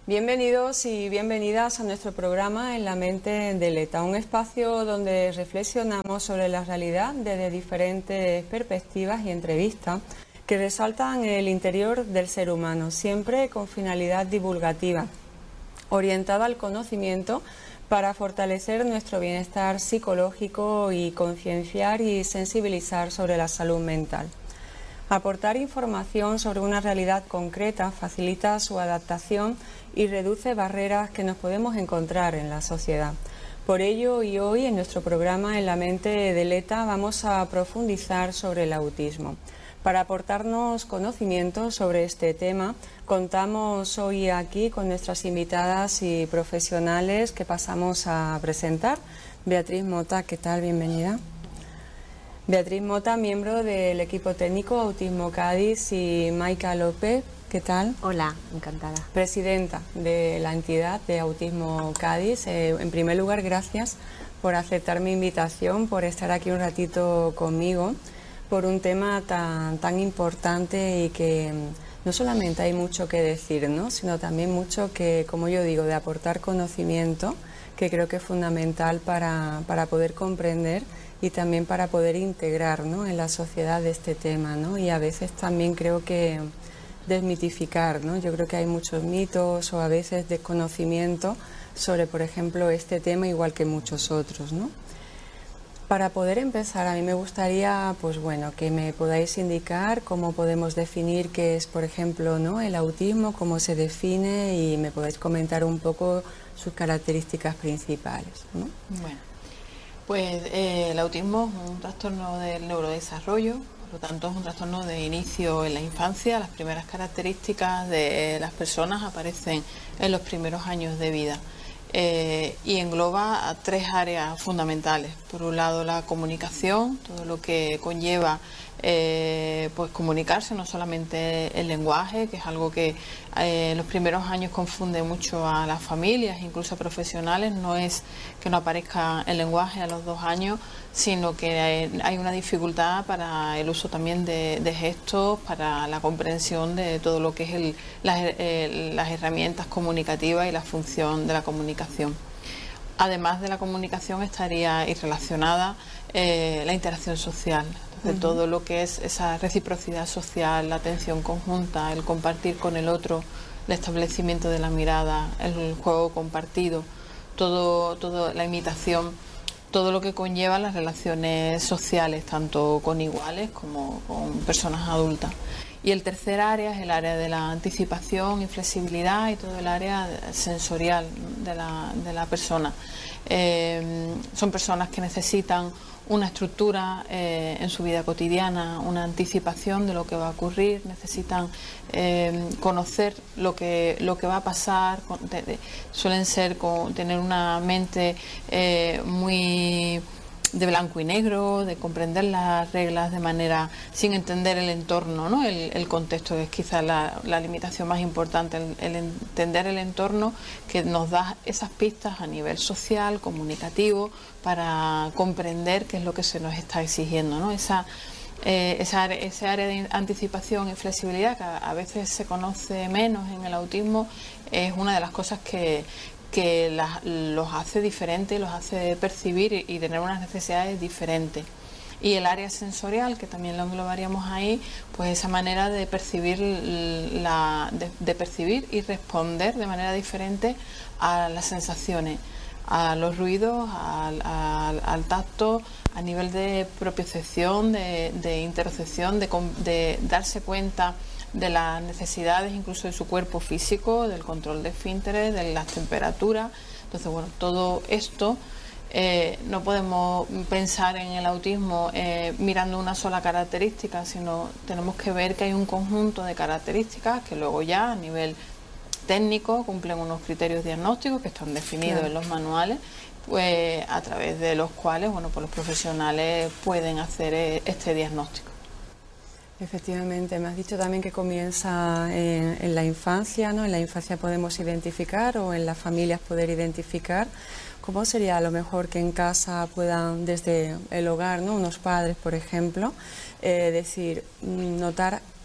Bienvenidos y bienvenidas a nuestro programa En la mente del ETA, un espacio donde reflexionamos sobre la realidad desde diferentes perspectivas y entrevistas que resaltan el interior del ser humano, siempre con finalidad divulgativa, orientada al conocimiento para fortalecer nuestro bienestar psicológico y concienciar y sensibilizar sobre la salud mental. Aportar información sobre una realidad concreta facilita su adaptación y reduce barreras que nos podemos encontrar en la sociedad. Por ello, y hoy en nuestro programa En la mente del ETA vamos a profundizar sobre el autismo. Para aportarnos conocimiento sobre este tema, contamos hoy aquí con nuestras invitadas y profesionales que pasamos a presentar. Beatriz Mota, ¿qué tal? Bienvenida. Beatriz Mota, miembro del equipo técnico Autismo Cádiz, y Maika López, ¿qué tal? Hola, encantada. Presidenta de la entidad de Autismo Cádiz. En primer lugar, gracias por aceptar mi invitación, por estar aquí un ratito conmigo, por un tema tan importante y que no solamente hay mucho que decir, ¿no?, sino también mucho que, como yo digo, de aportar conocimiento, que creo que es fundamental para poder comprender y también para poder integrar, ¿no?, en la sociedad este tema, ¿no? Y a veces también creo que desmitificar, ¿no? Yo creo que hay muchos mitos o a veces desconocimiento sobre, por ejemplo, este tema, igual que muchos otros, ¿no? Para poder empezar, a mí me gustaría, pues bueno, que me podáis indicar cómo podemos definir qué es, por ejemplo, ¿no?, el autismo, cómo se define, y me podáis comentar un poco sus características principales, ¿no? Bueno, pues el autismo es un trastorno del neurodesarrollo, por lo tanto es un trastorno de inicio en la infancia. Las primeras características de las personas aparecen en los primeros años de vida. Y engloba a tres áreas fundamentales. Por un lado, la comunicación, todo lo que conlleva pues comunicarse, no solamente el lenguaje, que es algo que en los primeros años confunde mucho a las familias, incluso a profesionales. No es que no aparezca el lenguaje a los 2 años, sino que hay una dificultad para el uso también de gestos, para la comprensión de todo lo que es las herramientas comunicativas y la función de la comunicación. Además de la comunicación estaría relacionada la interacción social. Entonces, todo lo que es esa reciprocidad social, la atención conjunta, el compartir con el otro, el establecimiento de la mirada, el juego compartido, todo la imitación, todo lo que conlleva las relaciones sociales, tanto con iguales como con personas adultas. Y el tercer área es el área de la anticipación y flexibilidad y todo el área sensorial de la persona. Son personas que necesitan una estructura en su vida cotidiana, una anticipación de lo que va a ocurrir, necesitan conocer lo que va a pasar, suelen tener una mente muy de blanco y negro, de comprender las reglas de manera sin entender el entorno, ¿no? El contexto es quizás la limitación más importante, el entender el entorno, que nos da esas pistas a nivel social, comunicativo, para comprender qué es lo que se nos está exigiendo, ¿no? Ese área de anticipación y flexibilidad, que a veces se conoce menos en el autismo, es una de las cosas que los hace diferentes, los hace percibir y tener unas necesidades diferentes. Y el área sensorial, que también lo englobaríamos ahí, pues esa manera de percibir de percibir y responder de manera diferente a las sensaciones, a los ruidos, al tacto, a nivel de propiocepción, de interocepción, de darse cuenta de las necesidades incluso de su cuerpo físico, del control de esfínteres, de las temperaturas. Entonces, bueno, todo esto no podemos pensar en el autismo mirando una sola característica, sino tenemos que ver que hay un conjunto de características que luego ya a nivel técnico cumplen unos criterios diagnósticos que están definidos en los manuales, pues a través de los cuales, bueno, pues los profesionales pueden hacer este diagnóstico. Efectivamente, me has dicho también que comienza en la infancia, ¿no? En la infancia podemos identificar, o en las familias poder identificar. ¿Cómo sería a lo mejor que en casa puedan, desde el hogar, ¿no?, unos padres, por ejemplo, notar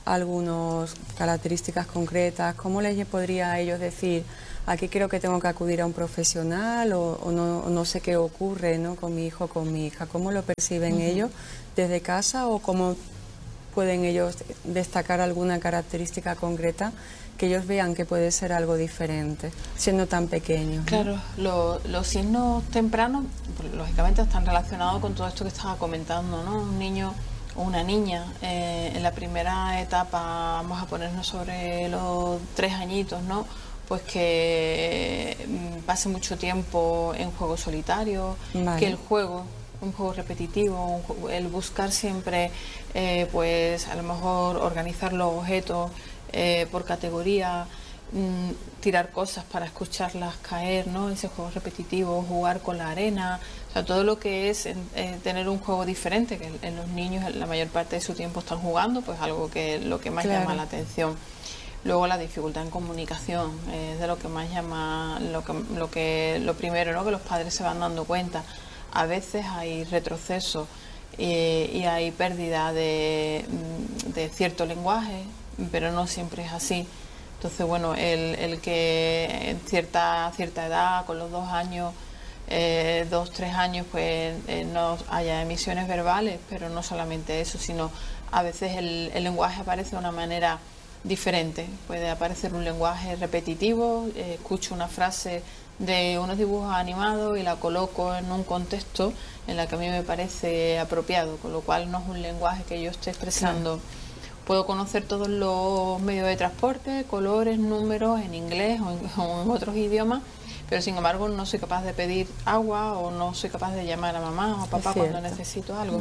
algunas características concretas? ¿Cómo les podría a ellos decir, aquí creo que tengo que acudir a un profesional o no sé qué ocurre, ¿no?, con mi hijo o con mi hija? ¿Cómo lo perciben ellos desde casa o cómo pueden ellos destacar alguna característica concreta que ellos vean que puede ser algo diferente, siendo tan pequeños? Claro, los signos tempranos, pues, lógicamente están relacionados con todo esto que estaba comentando, ¿no? Un niño o una niña, en la primera etapa, vamos a ponernos sobre los 3 añitos, ¿no?, pues que pase mucho tiempo en juego solitario, Vale. que el juego, un juego repetitivo, el buscar siempre, pues a lo mejor organizar los objetos por categoría, tirar cosas para escucharlas caer, ¿no?, ese juego repetitivo, jugar con la arena, o sea, todo lo que es tener un juego diferente, que en los niños la mayor parte de su tiempo están jugando, pues algo que lo que más llama la atención. Luego la dificultad en comunicación, es de lo que más llama, lo primero, ¿no?, que los padres se van dando cuenta. A veces hay retroceso y hay pérdida de cierto lenguaje, pero no siempre es así. Entonces, bueno, el que en cierta edad, con los 2 años, 2, 3 años, pues no haya emisiones verbales, pero no solamente eso, sino a veces el lenguaje aparece de una manera diferente. Puede aparecer un lenguaje repetitivo, escucho una frase de unos dibujos animados y la coloco en un contexto en el que a mí me parece apropiado, con lo cual no es un lenguaje que yo esté expresando. Puedo conocer todos los medios de transporte, colores, números en inglés o en otros idiomas, pero sin embargo no soy capaz de pedir agua o no soy capaz de llamar a mamá o a papá cuando necesito algo.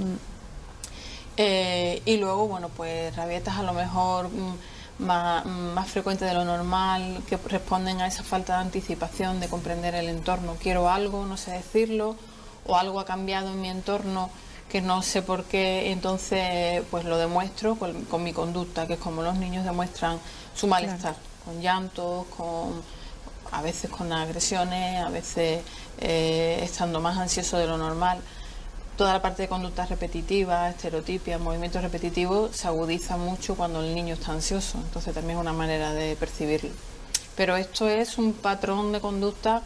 Y luego, bueno, pues rabietas a lo mejor más frecuentes de lo normal, que responden a esa falta de anticipación, de comprender el entorno. Quiero algo, no sé decirlo, o algo ha cambiado en mi entorno que no sé por qué, entonces pues lo demuestro con mi conducta, que es como los niños demuestran su malestar, con llantos, a veces con agresiones, a veces estando más ansioso de lo normal. Toda la parte de conductas repetitivas, estereotipias, movimientos repetitivos, se agudiza mucho cuando el niño está ansioso, entonces también es una manera de percibirlo. Pero esto es un patrón de conducta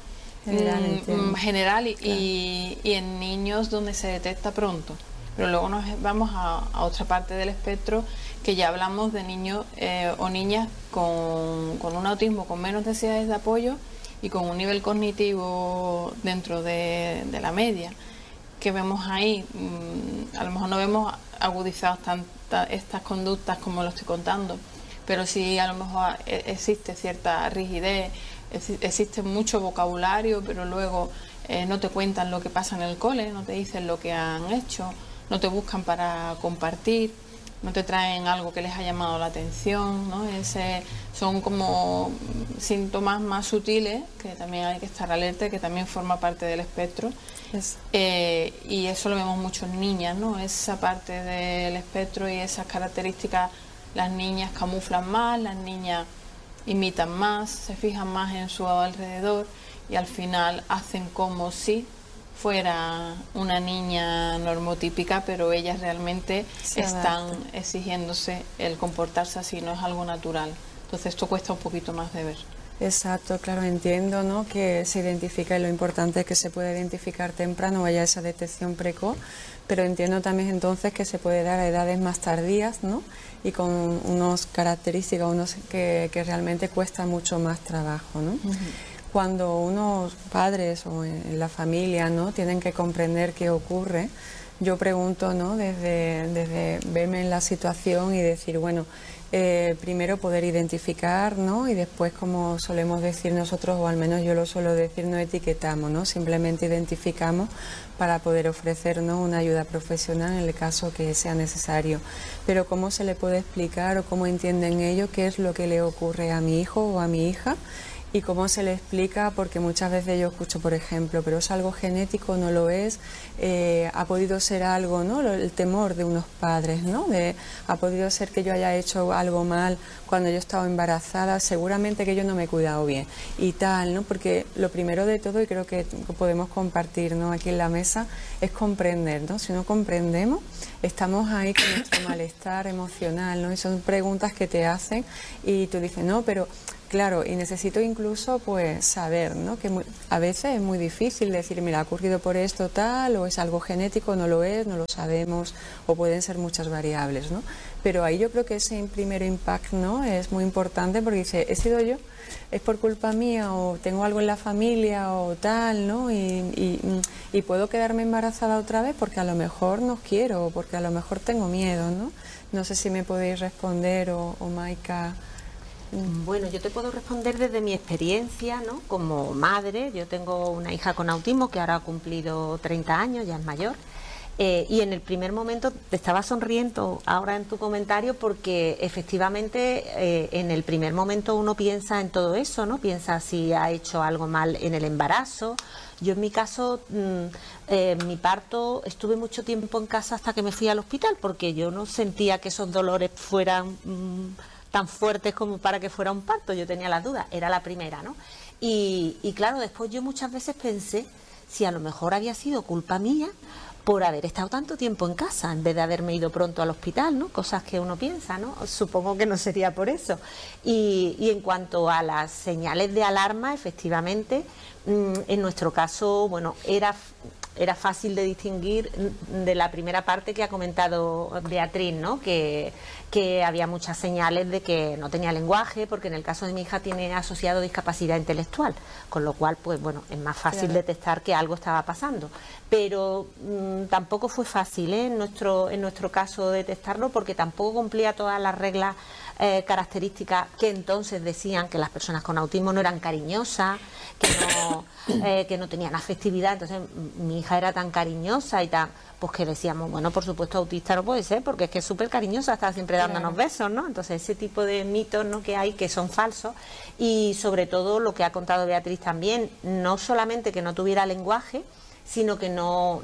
general y en niños donde se detecta pronto. Pero luego nos vamos a otra parte del espectro, que ya hablamos de niños o niñas con un autismo con menos necesidades de apoyo y con un nivel cognitivo dentro de la media. Que vemos ahí, a lo mejor no vemos agudizadas estas conductas como lo estoy contando, pero sí a lo mejor existe cierta rigidez, existe mucho vocabulario, pero luego no te cuentan lo que pasa en el cole, no te dicen lo que han hecho, no te buscan para compartir, no te traen algo que les ha llamado la atención, ¿no? Son como síntomas más sutiles que también hay que estar alerta, que también forma parte del espectro. Y eso lo vemos mucho en niñas, ¿no? Esa parte del espectro y esas características, las niñas camuflan más, las niñas imitan más, se fijan más en su alrededor y al final hacen como si fuera una niña normotípica, pero ellas realmente están exigiéndose el comportarse así, no es algo natural. Entonces esto cuesta un poquito más de ver. Exacto, claro, entiendo, ¿no?, que se identifica y lo importante es que se puede identificar temprano, haya esa detección precoz, pero entiendo también entonces que se puede dar a edades más tardías, ¿no?, y con unas características que realmente cuesta mucho más trabajo, ¿no? Cuando unos padres o en la familia, ¿no?, tienen que comprender qué ocurre, yo pregunto, ¿no?, desde verme en la situación y decir, bueno, primero poder identificar, ¿no?, y después, como solemos decir nosotros, o al menos yo lo suelo decir, no etiquetamos, ¿no?, simplemente identificamos para poder ofrecernos una ayuda profesional en el caso que sea necesario. Pero ¿cómo se le puede explicar o cómo entienden ellos qué es lo que le ocurre a mi hijo o a mi hija? y cómo se le explica, porque muchas veces yo escucho, por ejemplo, pero es algo genético, no lo es, ha podido ser algo, ¿no? El temor de unos padres, ¿no? Ha podido ser que yo haya hecho algo mal cuando yo estaba embarazada, seguramente que yo no me he cuidado bien y tal, ¿no? Porque lo primero de todo, y creo que podemos compartir, ¿no?, aquí en la mesa, es comprender, ¿no? Si no comprendemos, estamos ahí con nuestro malestar emocional, ¿no? Y son preguntas que te hacen y tú dices, no, pero claro, y necesito incluso pues saber, ¿no? Que a veces es muy difícil decir, mira, ha ocurrido por esto tal, o es algo genético, no lo es, no lo sabemos, o pueden ser muchas variables, ¿no? Pero ahí yo creo que ese primer impacto, ¿no?, es muy importante, porque dice, ¿he sido yo? ¿Es por culpa mía? ¿O tengo algo en la familia? O tal, ¿no? Y puedo quedarme embarazada otra vez porque a lo mejor no quiero, o porque a lo mejor tengo miedo, ¿no? No sé si me podéis responder, o Maika. Bueno, yo te puedo responder desde mi experiencia, ¿no? Como madre. Yo tengo una hija con autismo que ahora ha cumplido 30 años, ya es mayor. Y en el primer momento te estaba sonriendo ahora en tu comentario porque efectivamente en el primer momento uno piensa en todo eso, ¿no? Piensa si ha hecho algo mal en el embarazo. Yo en mi caso, mi parto, estuve mucho tiempo en casa hasta que me fui al hospital porque yo no sentía que esos dolores fueran tan fuertes como para que fuera un parto. Yo tenía las dudas, era la primera, ¿no? Y claro, después yo muchas veces pensé si a lo mejor había sido culpa mía por haber estado tanto tiempo en casa en vez de haberme ido pronto al hospital, ¿no? Cosas que uno piensa, ¿no? Supongo que no sería por eso. Y en cuanto a las señales de alarma, efectivamente, en nuestro caso, bueno, era fácil de distinguir de la primera parte que ha comentado Beatriz, ¿no? Que había muchas señales de que no tenía lenguaje, porque en el caso de mi hija tiene asociado discapacidad intelectual, con lo cual, pues bueno, es más fácil detectar que algo estaba pasando. Pero tampoco fue fácil, ¿eh? En nuestro caso detectarlo, porque tampoco cumplía todas las reglas características que entonces decían que las personas con autismo no eran cariñosas, que no tenían afectividad. Entonces mi hija era tan cariñosa y tan, pues que decíamos, bueno, por supuesto autista no puede ser porque es que es súper cariñosa, está siempre dándonos besos, ¿no? Entonces ese tipo de mitos, ¿no?, que hay, que son falsos. Y sobre todo lo que ha contado Beatriz también, no solamente que no tuviera lenguaje, sino que no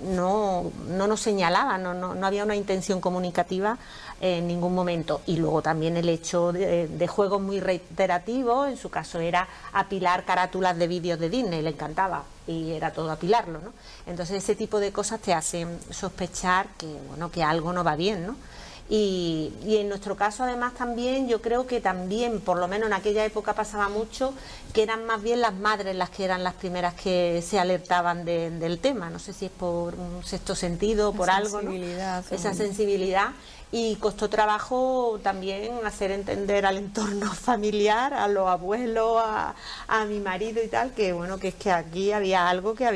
nos señalaba, no había una intención comunicativa en ningún momento. Y luego también el hecho de juegos muy reiterativos, en su caso era apilar carátulas de vídeos de Disney, le encantaba, y era todo apilarlo, ¿no? Entonces ese tipo de cosas te hacen sospechar que, bueno, que algo no va bien, ¿no? Y en nuestro caso además también, yo creo que también, por lo menos en aquella época pasaba mucho, que eran más bien las madres las que eran las primeras que se alertaban del tema. No sé si es por un sexto sentido o por algo, ¿no? Esa sensibilidad. Y costó trabajo también hacer entender al entorno familiar, a los abuelos, a mi marido y tal, que bueno, que es que aquí había algo que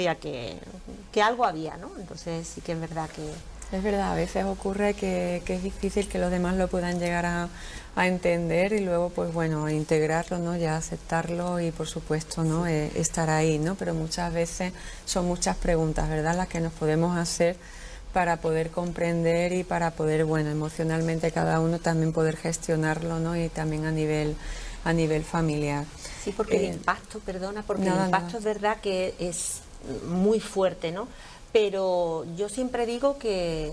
algo había, ¿no? Entonces sí que es verdad que... Es verdad, a veces ocurre que es difícil que los demás lo puedan llegar a entender y luego, pues bueno, integrarlo, ¿no? Ya aceptarlo y, por supuesto, ¿no? Estar ahí, ¿no? Pero muchas veces son muchas preguntas, ¿verdad?, las que nos podemos hacer para poder comprender y para poder, bueno, emocionalmente cada uno también poder gestionarlo, ¿no? Y también a nivel familiar. Sí, porque el impacto, el impacto es verdad que es muy fuerte, ¿no? Pero yo siempre digo que,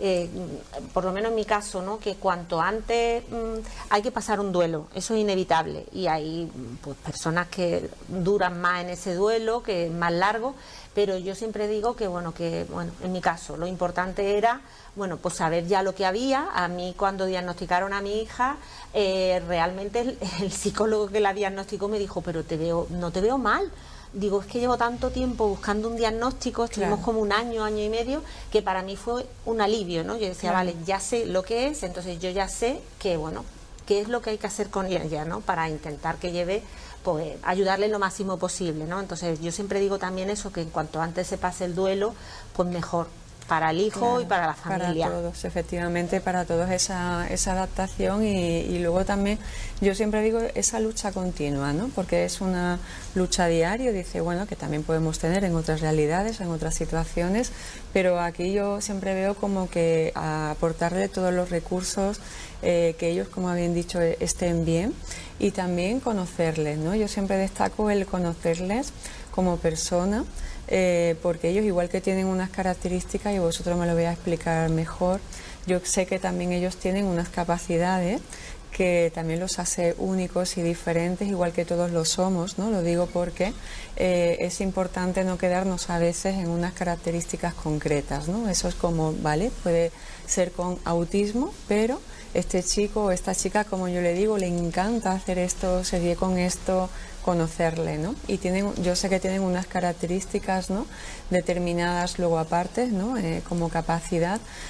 por lo menos en mi caso, ¿no?, que cuanto antes hay que pasar un duelo, eso es inevitable. Y hay pues personas que duran más en ese duelo, que es más largo, pero yo siempre digo que, bueno, en mi caso lo importante era, bueno, pues saber ya lo que había. A mí cuando diagnosticaron a mi hija, realmente el psicólogo que la diagnosticó me dijo, pero no te veo mal. Digo, es que llevo tanto tiempo buscando un diagnóstico, estuvimos como un año y medio, que para mí fue un alivio, ¿no? Yo decía, vale, ya sé lo que es, entonces yo ya sé que, bueno, qué es lo que hay que hacer con ella, ¿no? Para intentar que lleve, pues, ayudarle lo máximo posible, ¿no? Entonces yo siempre digo también eso, que en cuanto antes se pase el duelo, pues mejor. para el hijo Claro, y para la familia. Para todos, efectivamente, para todos esa adaptación y luego también, yo siempre digo, esa lucha continua, ¿no? Porque es una lucha diaria, dice, bueno, que también podemos tener en otras realidades, en otras situaciones, pero aquí yo siempre veo como que aportarle todos los recursos, que ellos, como habían dicho, estén bien y también conocerles, ¿no? Yo siempre destaco el conocerles como persona, porque ellos igual que tienen unas características, y vosotros me lo vais a explicar mejor, yo sé que también ellos tienen unas capacidades que también los hace únicos y diferentes, igual que todos lo somos, ¿no? Lo digo porque es importante no quedarnos a veces en unas características concretas, ¿no? Eso es como, vale, puede ser con autismo, pero este chico o esta chica, como yo le digo, le encanta hacer esto, se ríe con esto, conocerle, ¿no? Y yo sé que tienen unas características, ¿no?, determinadas luego aparte, ¿no?, como capacidad,